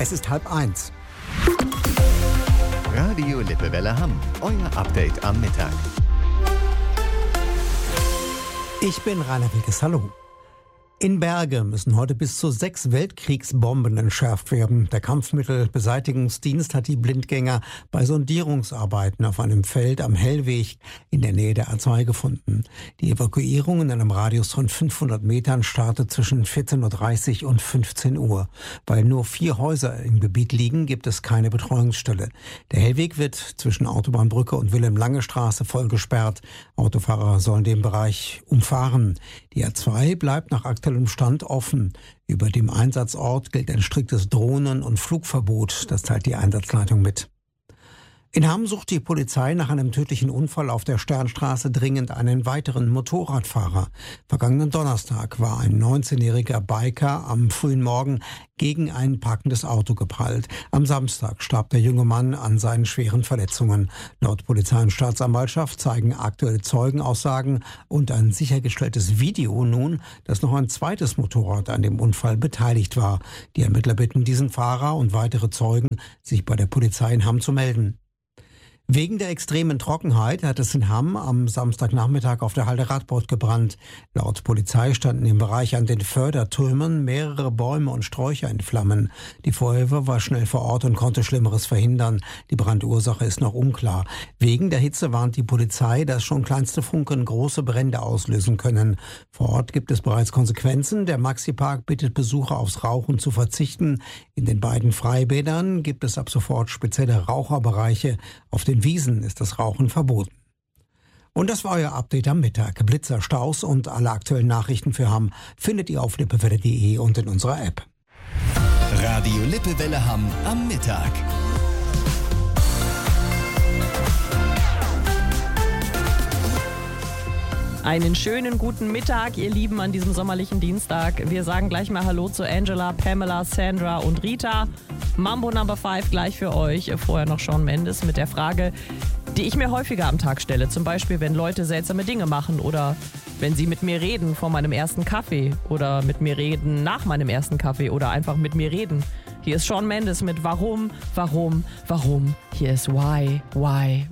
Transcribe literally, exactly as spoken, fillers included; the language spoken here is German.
Es ist halb eins. Radio Lippewelle Hamm, euer Update am Mittag. Ich bin Rainer Wilkes, hallo. In Berge müssen heute bis zu sechs Weltkriegsbomben entschärft werden. Der Kampfmittelbeseitigungsdienst hat die Blindgänger bei Sondierungsarbeiten auf einem Feld am Hellweg in der Nähe der A zwei gefunden. Die Evakuierung in einem Radius von fünfhundert Metern startet zwischen vierzehn Uhr dreißig und fünfzehn Uhr. Weil nur vier Häuser im Gebiet liegen, gibt es keine Betreuungsstelle. Der Hellweg wird zwischen Autobahnbrücke und Wilhelm-Lange-Straße voll gesperrt. Autofahrer sollen den Bereich umfahren. Die A zwei bleibt nach aktuellem Stand offen. Über dem Einsatzort gilt ein striktes Drohnen- und Flugverbot. Das teilt die Einsatzleitung mit. In Hamm sucht die Polizei nach einem tödlichen Unfall auf der Sternstraße dringend einen weiteren Motorradfahrer. Vergangenen Donnerstag war ein neunzehnjähriger Biker am frühen Morgen gegen ein parkendes Auto geprallt. Am Samstag starb der junge Mann an seinen schweren Verletzungen. Laut Polizei und Staatsanwaltschaft zeigen aktuelle Zeugenaussagen und ein sichergestelltes Video nun, dass noch ein zweites Motorrad an dem Unfall beteiligt war. Die Ermittler bitten diesen Fahrer und weitere Zeugen, sich bei der Polizei in Hamm zu melden. Wegen der extremen Trockenheit hat es in Hamm am Samstagnachmittag auf der Halde Radbot gebrannt. Laut Polizei standen im Bereich an den Fördertürmen mehrere Bäume und Sträucher in Flammen. Die Feuerwehr war schnell vor Ort und konnte Schlimmeres verhindern. Die Brandursache ist noch unklar. Wegen der Hitze warnt die Polizei, dass schon kleinste Funken große Brände auslösen können. Vor Ort gibt es bereits Konsequenzen. Der Maxi-Park bittet Besucher aufs Rauchen zu verzichten. In den beiden Freibädern gibt es ab sofort spezielle Raucherbereiche. Auf den Wiesen ist das Rauchen verboten. Und das war euer Update am Mittag. Blitzer, Staus und alle aktuellen Nachrichten für Hamm findet ihr auf lippewelle punkt de und in unserer App. Radio Lippewelle Hamm am Mittag. Einen schönen guten Mittag, ihr Lieben, an diesem sommerlichen Dienstag. Wir sagen gleich mal Hallo zu Angela, Pamela, Sandra und Rita. Mambo Number five gleich für euch. Vorher noch Shawn Mendes mit der Frage, die ich mir häufiger am Tag stelle. Zum Beispiel, wenn Leute seltsame Dinge machen oder wenn sie mit mir reden vor meinem ersten Kaffee oder mit mir reden nach meinem ersten Kaffee oder einfach mit mir reden. Hier ist Shawn Mendes mit Warum, Warum, Warum. Hier ist Why, Why,